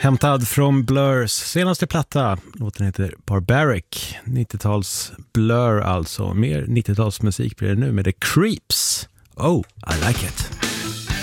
Hämtad från Blurs senaste platta. Låten heter Barbaric. 90-tals Blur alltså. Mer 90-talsmusik blir det nu med The Creeps. Oh, I like it.